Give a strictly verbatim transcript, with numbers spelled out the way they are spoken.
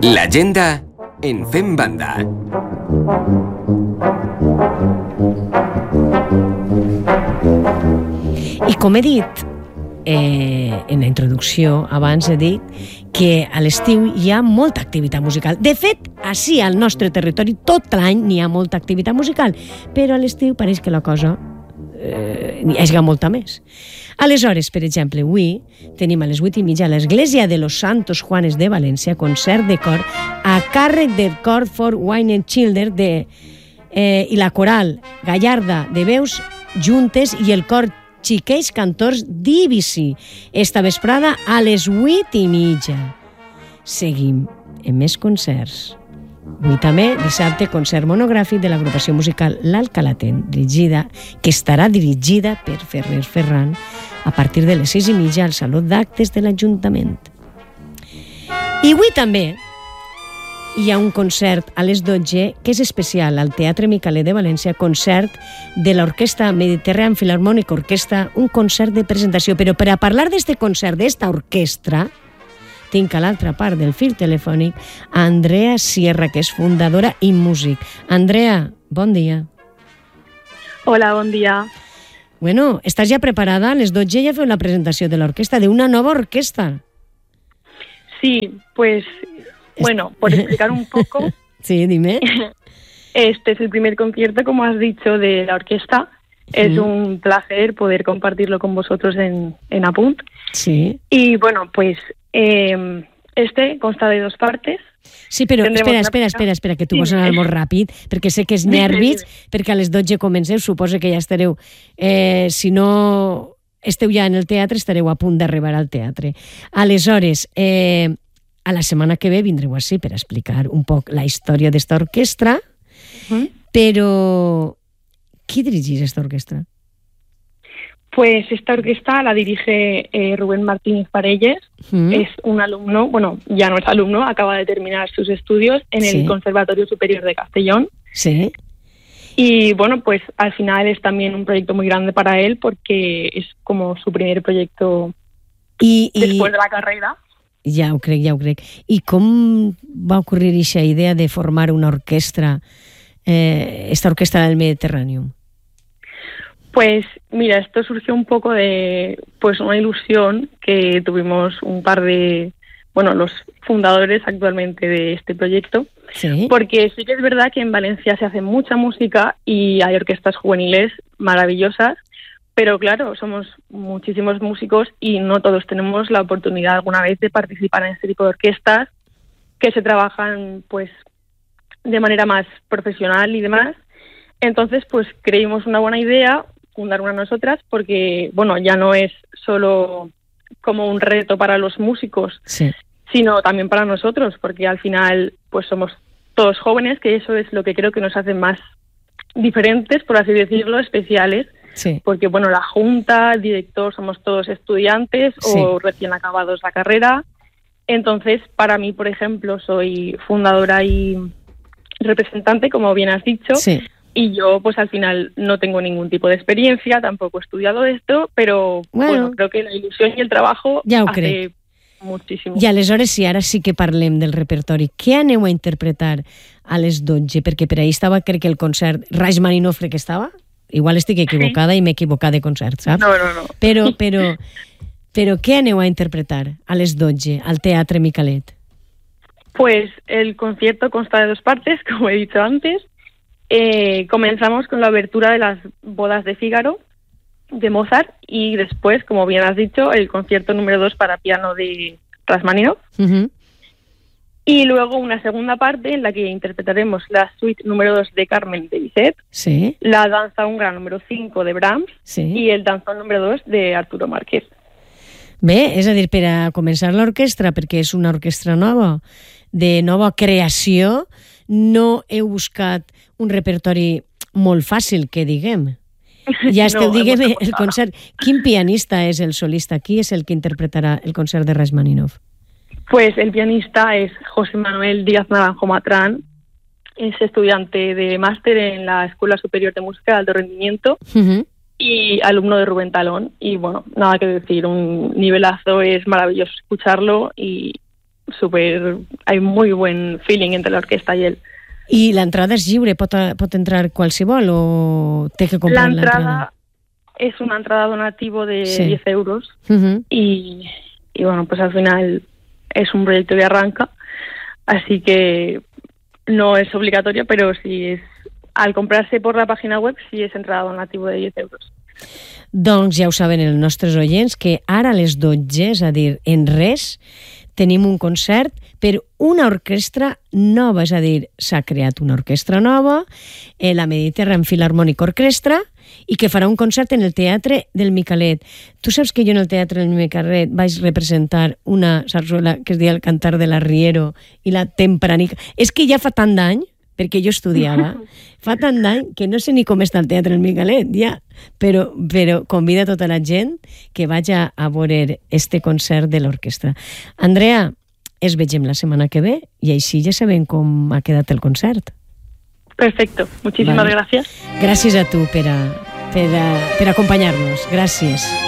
L'agenda en Fem Banda. I com he dit eh, en la introducció, abans he dit que a l'estiu hi ha molta activitat musical. De fet, així al nostre territori tot l'any n'hi ha molta activitat musical, però a l'estiu pareix que la cosa eh, n'hi hagi molta més. Aleshores, per exemple, avui tenim a les vuit i mitja a l'Església de los Santos Juanes de València concert de cor a càrrec del cor For Wine and Children de, eh, i la coral Gallarda de Veus Juntes i el cor Xiquets Cantors d'Ibisi esta vesprada a les vuit i mitja. Seguim amb més concerts. Avui també, dissabte, concert monogràfic de l'agrupació musical L'Alcalaten, dirigida, que estarà dirigida per Ferrer Ferran a partir de les sis i mitja al Saló d'Actes de l'Ajuntament. I avui també hi ha un concert a les dotze que és especial al Teatre Micalet de València, concert de l'Orquestra Mediterrània Filharmònica Orquestra, un concert de presentació. Però per a parlar d'este concert, d'esta orquestra, tinc a l'altra part del fil telefònic a Andrea Sierra, que és fundadora i músic. Andrea, bon dia. Hola, bon dia. Bueno, ¿estás ya preparada? A les dotze ja feu la presentació de l'orquestra, de una nova orquestra. Sí, pues, bueno, por explicar un poco. Sí, dime. Este es el primer concierto, como has dicho, de la orquesta. Es mm. un placer poder compartirlo con vosotros en, en Apunt. Sí. Y bueno, pues eh, este consta de dos partes. Sí, però espera, espera, espera, espera, que tu vols anar molt ràpid, perquè sé que és nervis, perquè a les dotze comenceu, suposo que ja estareu, eh, si no esteu ja en el teatre, estareu a punt d'arribar al teatre. Aleshores, eh, a la setmana que ve vindreu així per explicar un poc la història d'esta orquestra, uh-huh. però qui dirigís esta orquestra? Pues esta orquesta la dirige eh, Rubén Martínez Parelles, ¿Mm? Es un alumno, bueno, ya no es alumno, acaba de terminar sus estudios en el sí. Conservatorio Superior de Castellón. Sí. Y bueno, pues al final es también un proyecto muy grande para él porque es como su primer proyecto I, después i... de la carrera. Ja ho crec, ja ho crec. I com va ocurrir aquesta idea de formar una orquestra, eh, esta orquestra del Mediterráneo? Pues mira, esto surgió un poco de pues una ilusión que tuvimos un par de, bueno, los fundadores actualmente de este proyecto, ¿Sí? Porque sí que es verdad que en Valencia se hace mucha música y hay orquestas juveniles maravillosas, pero claro, somos muchísimos músicos y no todos tenemos la oportunidad alguna vez de participar en este tipo de orquestas que se trabajan pues de manera más profesional y demás. Entonces, pues creímos una buena idea fundar una nosotras porque, bueno, ya no es solo como un reto para los músicos, sí. sino también para nosotros, porque al final pues somos todos jóvenes, que eso es lo que creo que nos hace más diferentes, por así decirlo, especiales, sí. porque, bueno, la junta, el director, somos todos estudiantes sí. o recién acabados la carrera. Entonces, para mí, por ejemplo, soy fundadora y representante, como bien has dicho, sí. Y yo, pues al final, no tengo ningún tipo de experiencia, tampoco he estudiado esto, però bueno, bueno creo que la il·lusió i el treball ja ho hace crec. Muchísimo. I aleshores, si ara sí que parlem del repertori, què aneu a interpretar a les dotze? Perquè per ahí estava, crec que el concert Rachmaninoff que estava, igual estic equivocada sí. i m'he equivocat de concert, saps? No, no, no. Però, però, però què aneu a interpretar a les dotze al Teatre Micalet? Pues el concierto consta de dos partes, como he dicho antes. Eh, comenzamos con la abertura de las bodas de Fígaro de Mozart y después, como bien has dicho, el concierto número dos para piano de Rachmaninoff. Uh-huh. Y luego una segunda parte en la que interpretaremos la suite número dos de Carmen de Bizet, sí. la danza húngara número cinco de Brahms sí. y el danzón número dos de Arturo Márquez. Bé, és a dir, per a començar l'orquestra, perquè és una orquestra nova, de nova creació, no heu buscat un repertori molt fàcil, que diguem. Ja esteu, no, diguem, el concert. Quin pianista és el solista? Qui és el que interpretarà el concert de Rachmaninoff? Pues el pianista es José Manuel Díaz Naranjo Matrán, es estudiante de máster en la Escuela Superior de Música de Alto Rendimiento uh-huh. y alumno de Rubén Talón. Y bueno, nada que decir, un nivelazo, es maravilloso escucharlo y súper, hay muy buen feeling entre la orquesta y él. I l'entrada és lliure? Pot, pot entrar qualsevol o té que comprar l'entrada? L'entrada es una entrada donativo de sí. diez euros uh-huh. y, y bueno, pues al final es un proyecto que arranca, así que no es obligatorio, pero sí es, al comprarse por la página web, sí es entrada donativo de diez euros. Doncs ja ho saben els nostres oients, que ara a les dotze, és a dir, en res, tenim un concert per una orquestra nova, és a dir, s'ha creat una orquestra nova, eh, la Mediterrani Philharmonic Orchestra, i que farà un concert en el Teatre del Micalet. Tu saps que jo en el Teatre del Micalet vaig representar una sarsuela que es deia El cantar de l'arriero i la tempranica. És que ja fa tant d'any, perquè jo estudiava, fa tant d'any que no sé ni com està el Teatre del Micalet, ja. Però, però convida tota la gent que vagi a, a veure este concert de l'orquestra. Andrea, es vegem la setmana que ve i així ja sabem com ha quedat el concert. Perfecto, muchísimas vale. gracias. Gràcies a tu per, a, per, a, per acompanyar-nos. Gràcies.